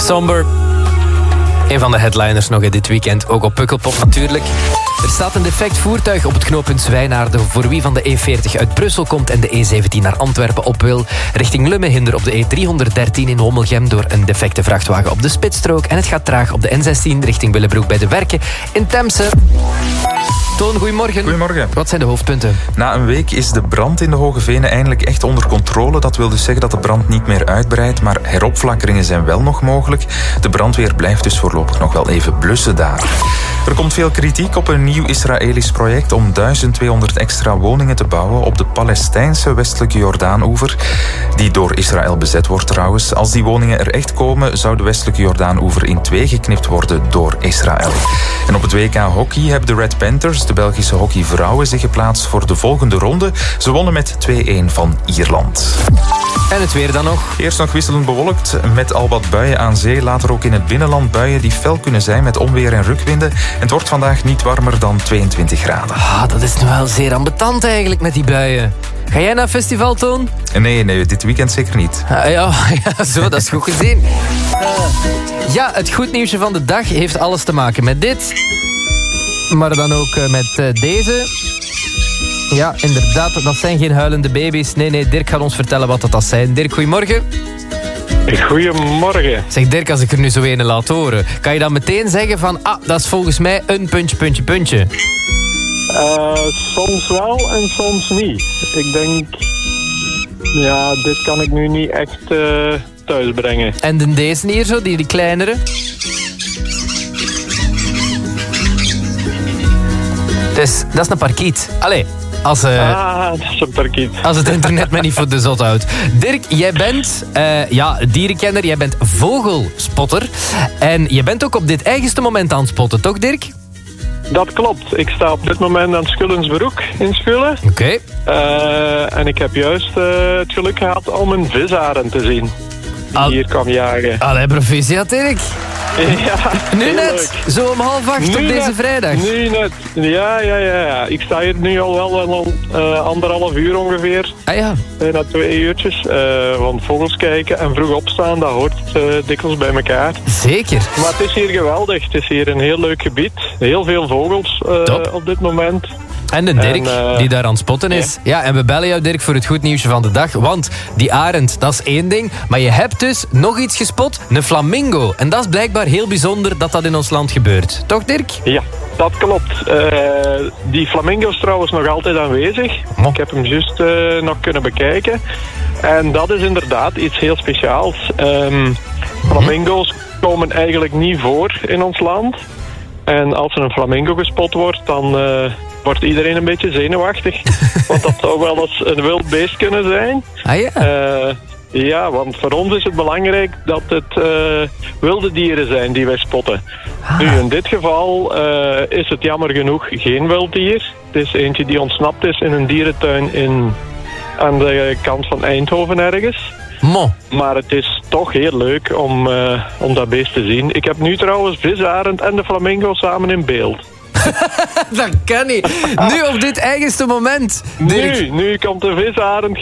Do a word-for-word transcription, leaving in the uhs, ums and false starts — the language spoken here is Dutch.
Somber. Een van de headliners nog in dit weekend, ook op Pukkelpop natuurlijk. Er staat een defect voertuig op het knooppunt Zwijnaarden voor wie van de E veertig uit Brussel komt en de E zeventien naar Antwerpen op wil. Richting Lummehinder op de E driehonderddertien in Hommelgem door een defecte vrachtwagen op de spitsstrook. En het gaat traag op de N zestien richting Willebroek bij de Werken in Temse. Toon, goedemorgen. Goedemorgen. Wat zijn de hoofdpunten? Na een week is de brand in de Hoge Venen eindelijk echt onder controle. Dat wil dus zeggen dat de brand niet meer uitbreidt, maar heropflakkeringen zijn wel nog mogelijk. De brandweer blijft dus voorlopig nog wel even blussen daar. Er komt veel kritiek op een nieuw Israëlisch project om duizend tweehonderd extra woningen te bouwen op de Palestijnse westelijke Jordaanoever, die door Israël bezet wordt trouwens. Als die woningen er echt komen, zou de westelijke Jordaanoever in twee geknipt worden door Israël. En op het W K Hockey hebben de Red Panthers, de Belgische hockeyvrouwen, zich geplaatst voor de volgende ronde. Ze wonnen met twee-een van Ierland. En het weer dan nog? Eerst nog wisselend bewolkt, met al wat buien aan zee. Later ook in het binnenland buien die fel kunnen zijn met onweer en rukwinden. En het wordt vandaag niet warmer dan tweeëntwintig graden. Ah, dat is nu wel zeer ambetant eigenlijk met die buien. Ga jij naar festival, Toon? Nee, nee, dit weekend zeker niet. Ah, ja, ja, zo, dat is goed gezien. Uh, ja, het goed nieuwsje van de dag heeft alles te maken met dit. Maar dan ook uh, met uh, deze. Ja, inderdaad, dat zijn geen huilende baby's. Nee, nee, Dirk gaat ons vertellen wat dat, dat zijn. Dirk, goedemorgen. Goedemorgen. Zeg Dirk, als ik er nu zo een laat horen, kan je dan meteen zeggen van, ah, dat is volgens mij een puntje, puntje, puntje? Uh, soms wel en soms niet. Ik denk, ja, dit kan ik nu niet echt uh, thuisbrengen. En de deze hier zo, die, die kleinere? Dus, dat is een parkiet. Allee. Als, uh, ah, dat is een parkiet. Als het internet me niet voor de zot houdt. Dirk, jij bent uh, ja, dierenkenner, jij bent vogelspotter. En je bent ook op dit eigenste moment aan het spotten, toch Dirk? Dat klopt. Ik sta op dit moment aan Schullensbroek in Schulle. Oké. Okay. Uh, en ik heb juist uh, het geluk gehad om een visarend te zien. Die Al... hier kwam jagen. Allee, proficiat Dirk. Ja, nu net, leuk. Zo om half acht nu op deze net. vrijdag. Nu net, ja, ja, ja, ja. Ik sta hier nu al wel al, uh, anderhalf uur ongeveer. Ah ja. Bijna twee uurtjes. Uh, want vogels kijken en vroeg opstaan, dat hoort uh, dikwijls bij elkaar. Zeker. Maar het is hier geweldig. Het is hier een heel leuk gebied. Heel veel vogels uh, op dit moment. En een Dirk, en, uh, die daar aan het spotten is. Ja. ja, en we bellen jou, Dirk, voor het goed nieuwsje van de dag. Want die arend, dat is één ding. Maar je hebt dus nog iets gespot. Een flamingo. En dat is blijkbaar heel bijzonder dat dat in ons land gebeurt. Toch, Dirk? Ja, dat klopt. Uh, die flamingo is trouwens nog altijd aanwezig. Oh. Ik heb hem juist uh, nog kunnen bekijken. En dat is inderdaad iets heel speciaals. Um, flamingo's komen eigenlijk niet voor in ons land. En als er een flamingo gespot wordt, dan... Uh, wordt iedereen een beetje zenuwachtig. Want dat zou wel eens een wild beest kunnen zijn. Ah ja? Uh, ja, want voor ons is het belangrijk dat het uh, wilde dieren zijn die wij spotten. Ah. Nu, in dit geval uh, is het jammer genoeg geen wild dier. Het is eentje die ontsnapt is in een dierentuin in, aan de kant van Eindhoven ergens. Mo. Maar het is toch heel leuk om, uh, om dat beest te zien. Ik heb nu trouwens visarend en de flamingo samen in beeld. Dat kan niet. Nu op dit eigenste moment. Dirk. Nu, nu komt de visarend